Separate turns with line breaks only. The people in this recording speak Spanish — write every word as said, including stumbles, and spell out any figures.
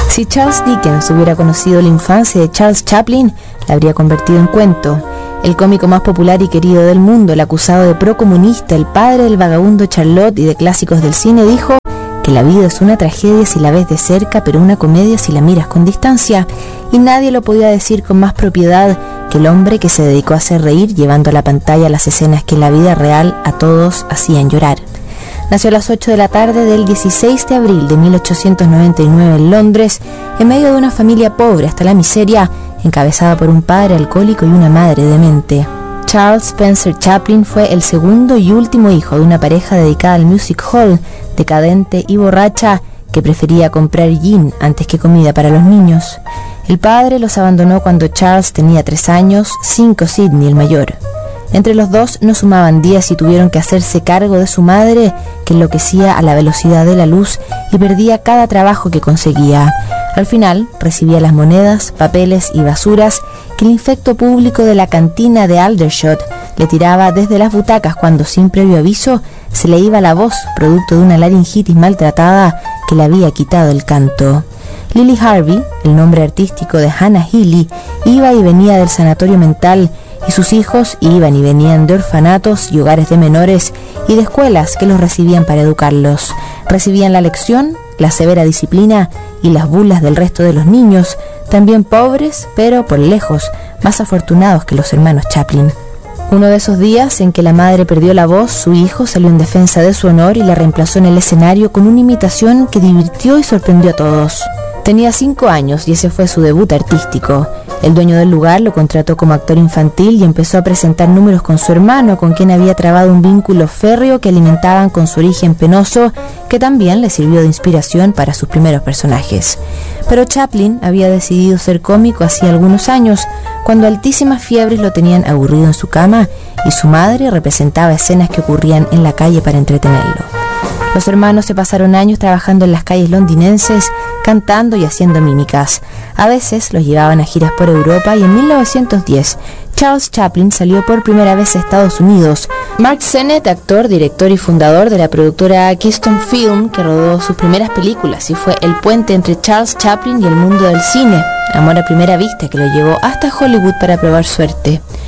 Si Charles Dickens hubiera conocido la infancia de Charles Chaplin, la habría convertido en cuento. El cómico más popular y querido del mundo, el acusado de procomunista, el padre del vagabundo Charlotte y de clásicos del cine, dijo que la vida es una tragedia si la ves de cerca, pero una comedia si la miras con distancia, y nadie lo podía decir con más propiedad que el hombre que se dedicó a hacer reír llevando a la pantalla las escenas que en la vida real a todos hacían llorar. Nació a las ocho de la tarde del dieciséis de abril de mil ochocientos noventa y nueve en Londres, en medio de una familia pobre hasta la miseria, encabezada por un padre alcohólico y una madre demente. Charles Spencer Chaplin fue el segundo y último hijo de una pareja dedicada al music hall, decadente y borracha, que prefería comprar gin antes que comida para los niños. El padre los abandonó cuando Charles tenía tres años, cinco Sidney el mayor. Entre los dos no sumaban días y tuvieron que hacerse cargo de su madre, que enloquecía a la velocidad de la luz y perdía cada trabajo que conseguía. Al final recibía las monedas, papeles y basuras que el infecto público de la cantina de Aldershot le tiraba desde las butacas cuando, sin previo aviso, se le iba la voz, producto de una laringitis maltratada que le había quitado el canto. Lily Harvey, el nombre artístico de Hannah Healy, iba y venía del sanatorio mental, y sus hijos iban y venían de orfanatos y hogares de menores y de escuelas que los recibían para educarlos. Recibían la lección, la severa disciplina y las burlas del resto de los niños, también pobres, pero por lejos más afortunados que los hermanos Chaplin. Uno de esos días en que la madre perdió la voz, su hijo salió en defensa de su honor y la reemplazó en el escenario con una imitación que divirtió y sorprendió a todos. Tenía cinco años y ese fue su debut artístico. El dueño del lugar lo contrató como actor infantil y empezó a presentar números con su hermano, con quien había trabado un vínculo férreo que alimentaban con su origen penoso, que también le sirvió de inspiración para sus primeros personajes. Pero Chaplin había decidido ser cómico hacía algunos años, cuando altísimas fiebres lo tenían aburrido en su cama y su madre representaba escenas que ocurrían en la calle para entretenerlo. Los hermanos se pasaron años trabajando en las calles londinenses, cantando y haciendo mímicas. A veces los llevaban a giras por Europa y en mil novecientos diez Charles Chaplin salió por primera vez a Estados Unidos. Mark Sennett, actor, director y fundador de la productora Keystone Film, que rodó sus primeras películas y fue el puente entre Charles Chaplin y el mundo del cine, amor a primera vista que lo llevó hasta Hollywood para probar suerte.